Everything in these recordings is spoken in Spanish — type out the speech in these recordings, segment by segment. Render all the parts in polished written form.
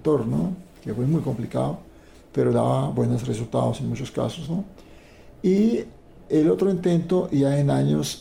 motor, ¿no? Que fue muy complicado, pero daba buenos resultados en muchos casos, ¿no? Y el otro intento, ya en años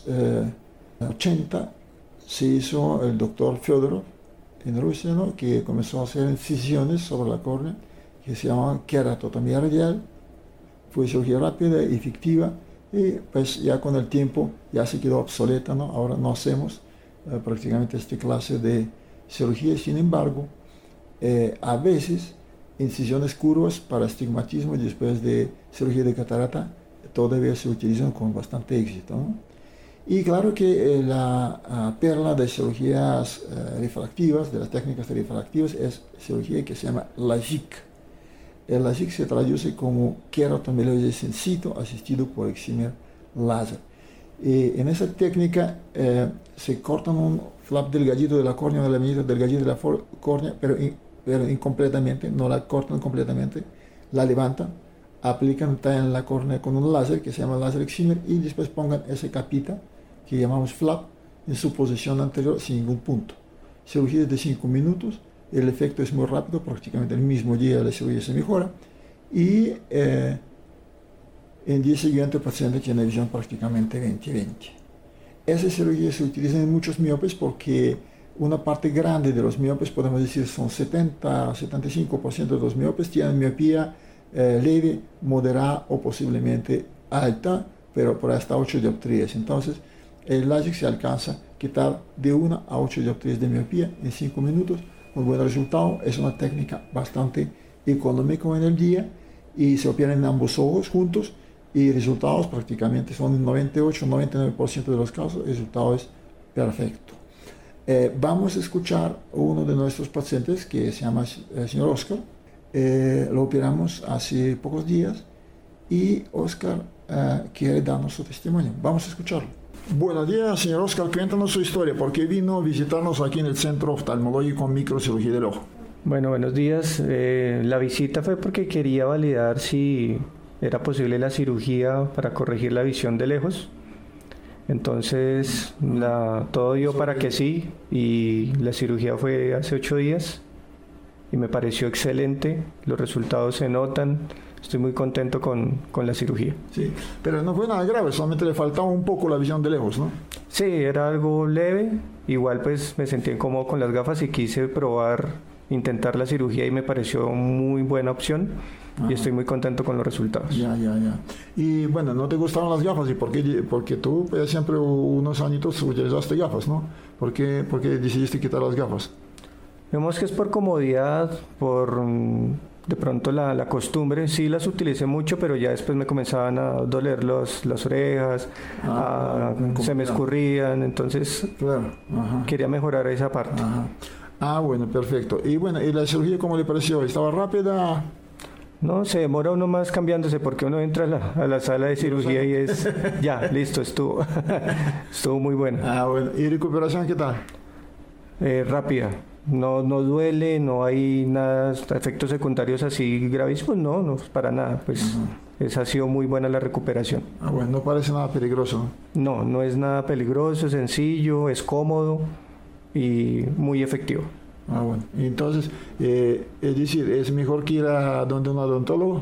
80, se hizo el doctor Fyodorov en Rusia, ¿no? Que comenzó a hacer incisiones sobre la córnea, que se llama queratotomía radial. Fue cirugía rápida y efectiva, y pues ya con el tiempo ya se quedó obsoleta, ¿no? Ahora no hacemos prácticamente esta clase de cirugía. Sin embargo, a veces incisiones curvas para astigmatismo y después de cirugía de catarata todavía se utilizan con bastante éxito, ¿no? Y claro que la perla de cirugías refractivas, de las técnicas refractivas, es cirugía que se llama LASIK. El LASIK se traduce como queratomeliólisis in situ asistido por excimer láser. Y en esa técnica se cortan un flap del gallito de la córnea, de la medida del gallito de la córnea, pero incompletamente, no la cortan completamente, la levantan, aplican en la córnea con un láser que se llama láser excimer y después pongan esa capita que llamamos flap en su posición anterior sin ningún punto. Cirugía de 5 minutos. El efecto es muy rápido, prácticamente el mismo día la cirugía se mejora y en el día siguiente el paciente tiene visión prácticamente 20-20. Esa cirugía se utiliza en muchos miopes porque una parte grande de los miopes, podemos decir son 70-75% de los miopes, tienen miopía leve, moderada o posiblemente alta, pero por hasta 8 dioptrías. Entonces el LASIK se alcanza a quitar de 1 a 8 dioptrías de miopía en 5 minutos. Un buen resultado, es una técnica bastante económica en el día y se operan en ambos ojos juntos y resultados prácticamente son en 98-99% de los casos, el resultado es perfecto. Vamos a escuchar a uno de nuestros pacientes que se llama el señor Oscar. Lo operamos hace pocos días y Oscar quiere darnos su testimonio. Vamos a escucharlo. Buenos días, señor Oscar, cuéntanos su historia. ¿Por qué vino a visitarnos aquí en el Centro Oftalmológico Microcirugía del Ojo? Bueno, buenos días. La visita fue porque quería validar si era posible la cirugía para corregir la visión de lejos. Entonces, todo dio para que sí, y la cirugía fue hace 8 días y me pareció excelente. Los resultados se notan. Estoy muy contento con la cirugía. Sí, pero no fue nada grave, solamente le faltaba un poco la visión de lejos, ¿no? Sí, era algo leve. Igual pues me sentí incómodo con las gafas y quise intentar la cirugía y me pareció muy buena opción. Ajá. Y estoy muy contento con los resultados. Ya. Y bueno, ¿no te gustaron las gafas? ¿Y por qué? Porque tú pues, siempre unos añitos utilizaste gafas, ¿no? ¿Por qué decidiste quitar las gafas? Vemos que es por comodidad, por de pronto la costumbre. Sí las utilicé mucho, pero ya después me comenzaban a doler las orejas, se me escurrían, entonces claro. Quería mejorar esa parte. Ajá. Bueno, perfecto. Y bueno, ¿y la cirugía cómo le pareció? ¿Estaba rápida? No, se demora uno más cambiándose porque uno entra a la sala de cirugía y es ya, listo, estuvo muy buena. Bueno. ¿Y recuperación qué tal? Rápida. No duele, no hay nada, efectos secundarios así gravísimos, no, para nada, pues ha sido muy buena la recuperación. Bueno, no parece nada peligroso, ¿no? No es nada peligroso, es sencillo, es cómodo y muy efectivo. Bueno, entonces, es decir, ¿es mejor que ir a donde un odontólogo?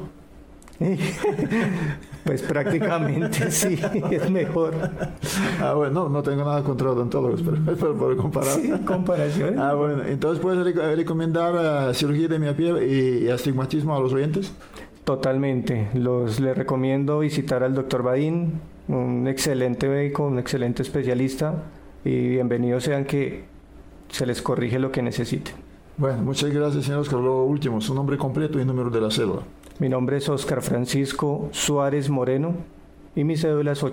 Pues prácticamente sí, es mejor. Bueno, no tengo nada contra odontólogos, pero por comparar. Sí, comparación. Bueno, entonces ¿puedes recomendar cirugía de miopía y astigmatismo a los oyentes? Totalmente, les recomiendo visitar al doctor Badin, un excelente médico, un excelente especialista, y bienvenidos sean que se les corrige lo que necesiten. Bueno, muchas gracias, señor Oscar. Lo último, su nombre completo y número de la cédula. Mi nombre es Oscar Francisco Suárez Moreno y mi cédula es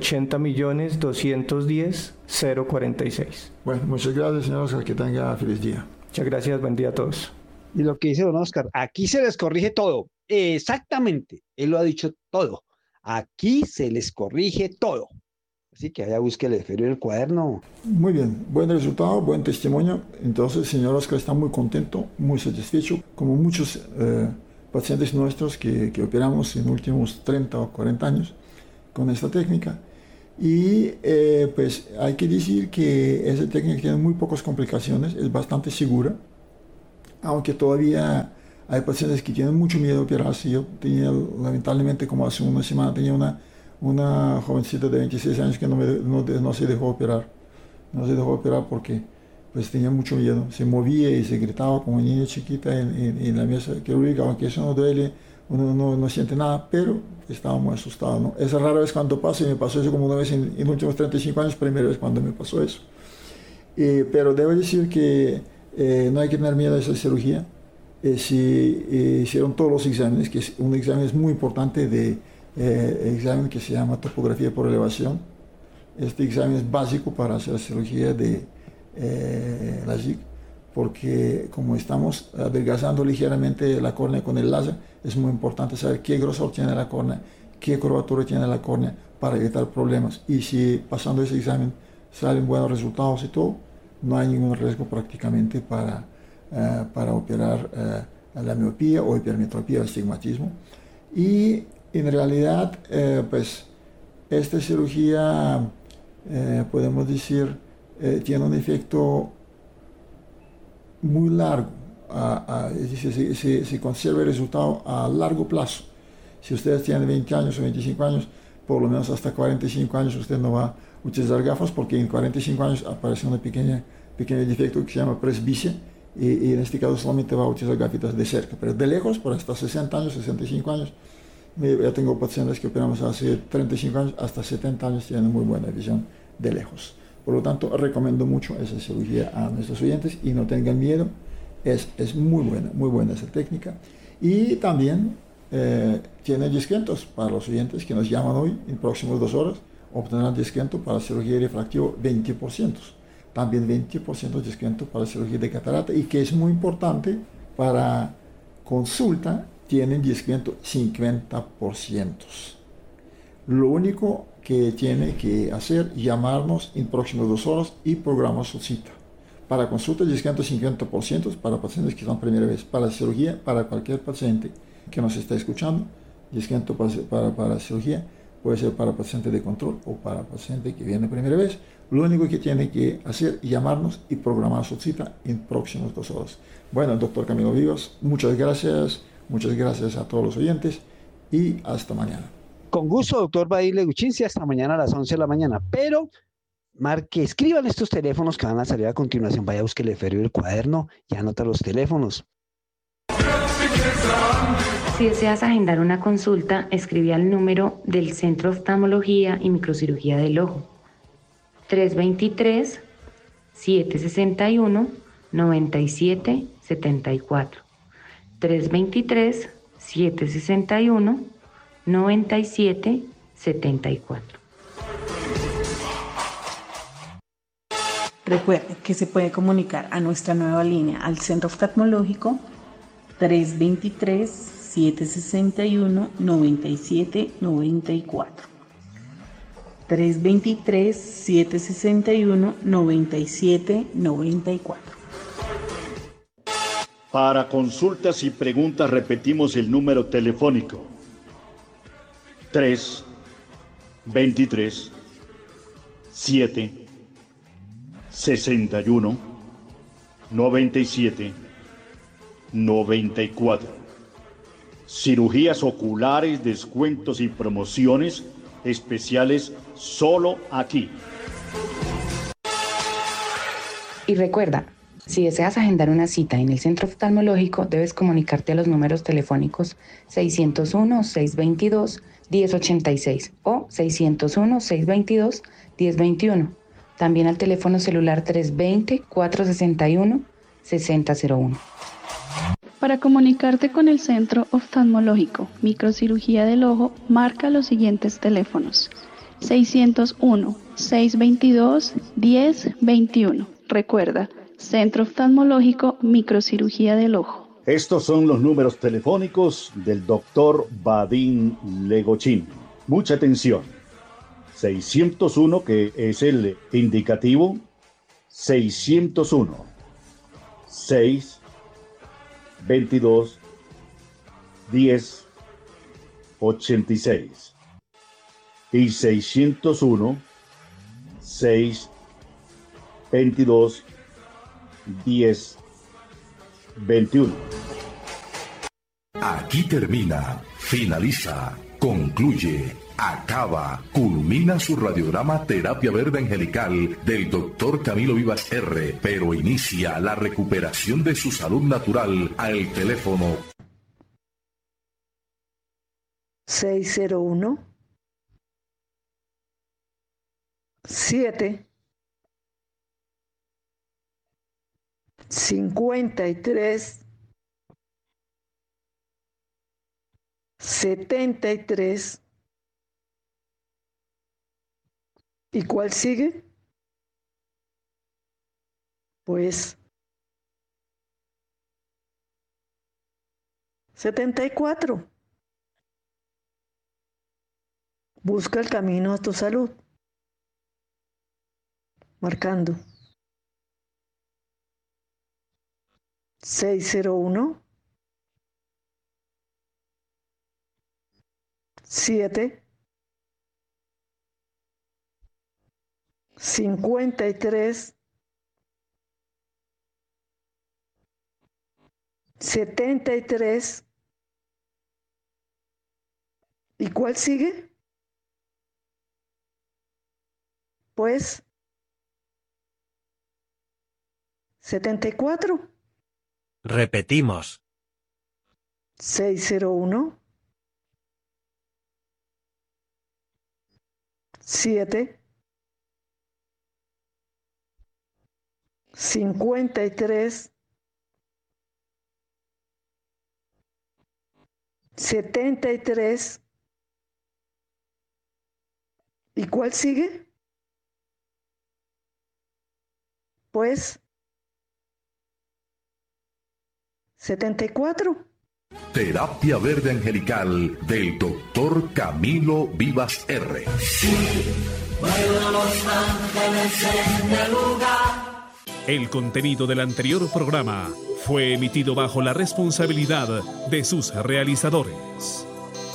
80.210.046. Bueno, muchas gracias, señor Oscar. Que tenga feliz día. Muchas gracias, buen día a todos. Y lo que dice don Oscar, aquí se les corrige todo. Exactamente, él lo ha dicho todo. Aquí se les corrige todo. Así que allá busque el esfero y el cuaderno. Muy bien, buen resultado, buen testimonio. Entonces, señor Oscar está muy contento, muy satisfecho, como muchos pacientes nuestros que operamos en los últimos 30 o 40 años con esta técnica. Y pues hay que decir que esa técnica tiene muy pocas complicaciones, es bastante segura, aunque todavía Hay pacientes que tienen mucho miedo a operarse. Yo tenía, lamentablemente, como hace una semana, tenía una jovencita de 26 años que no se dejó operar. No se dejó operar porque pues tenía mucho miedo. Se movía y se gritaba como una niña chiquita en la mesa quirúrgica, aunque eso no duele, uno no siente nada, pero estaba muy asustado, ¿no? Es rara vez cuando pasa, y me pasó eso como una vez en los últimos 35 años, primera vez cuando me pasó eso. Pero debo decir que no hay que tener miedo a esa cirugía. Hicieron todos los exámenes, que es un examen muy importante examen que se llama topografía por elevación. Este examen es básico para hacer la cirugía de la JIC, porque como estamos adelgazando ligeramente la córnea con el láser, es muy importante saber qué grosor tiene la córnea, qué curvatura tiene la córnea para evitar problemas. Y si pasando ese examen salen buenos resultados y todo, no hay ningún riesgo prácticamente para operar la miopía o hipermetropía o astigmatismo. Y en realidad, pues, esta cirugía, podemos decir, tiene un efecto muy largo, es decir, se conserva el resultado a largo plazo. Si ustedes tienen 20 años o 25 años, por lo menos hasta 45 años usted no va a utilizar gafas, porque en 45 años aparece un pequeño defecto que se llama presbicia, y en este caso solamente va a utilizar gafitas de cerca, pero de lejos, por hasta 60 años, 65 años. Ya tengo pacientes que operamos hace 35 años, hasta 70 años tienen muy buena visión de lejos. Por lo tanto, recomiendo mucho esa cirugía a nuestros oyentes y no tengan miedo. Es muy buena esa técnica. Y también tiene descuentos para los oyentes que nos llaman hoy, en próximas 2 horas, obtendrán descuento para cirugía refractiva 20%. También 20% de descuento para cirugía de catarata, y que es muy importante para consulta, tienen descuento 50%. Lo único que tiene que hacer, llamarnos en próximas 2 horas y programar su cita. Para consulta, descuento 50% para pacientes que son primera vez. Para cirugía, para cualquier paciente que nos está escuchando, descuento para cirugía puede ser para paciente de control o para paciente que viene primera vez. Lo único que tiene que hacer es llamarnos y programar su cita en próximas 2 horas. Bueno, doctor Camilo Vivas, muchas gracias a todos los oyentes y hasta mañana. Con gusto, doctor Badir Leguchinsky, hasta mañana a las 11 de la mañana. Pero escriban estos teléfonos que van a salir a continuación. Vaya, busque el esfero y el cuaderno y anota los teléfonos. Si deseas agendar una consulta, escribe al número del Centro de Oftalmología y Microcirugía del Ojo: 323-761-9774. 323-761-9774. Recuerde que se puede comunicar a nuestra nueva línea al Centro Oftalmológico 323-761-9794. 323-761-9794. Para consultas y preguntas repetimos el número telefónico: 323-761-9794. Cirugías oculares, descuentos y promociones especiales solo aquí. Y recuerda, si deseas agendar una cita en el Centro Oftalmológico, debes comunicarte a los números telefónicos 601-622-1086 o 601-622-1021. También al teléfono celular 320-461-6001. Para comunicarte con el Centro Oftalmológico Microcirugía del Ojo, marca los siguientes teléfonos: 601-622-1021. Recuerda, Centro Oftalmológico Microcirugía del Ojo. Estos son los números telefónicos del doctor Badir Leguchinsky. Mucha atención. 601, que es el indicativo, 601 622 1086 y 601 622 1021. Aquí termina, finaliza, concluye, acaba, culmina su radiograma Terapia Verde Angelical del Dr. Camilo Vivas R., pero inicia la recuperación de su salud natural al teléfono 601 7 53 73. ¿Y cuál sigue? Pues 74. Busca el camino a tu salud. Marcando 601 7 53 73. ¿Y cuál sigue? Pues 74. Repetimos. 601 7 53 73. ¿Y cuál sigue? Pues 74. Terapia Verde Angelical del Dr. Camilo Vivas R. Los ángeles en el lugar. El contenido del anterior programa fue emitido bajo la responsabilidad de sus realizadores.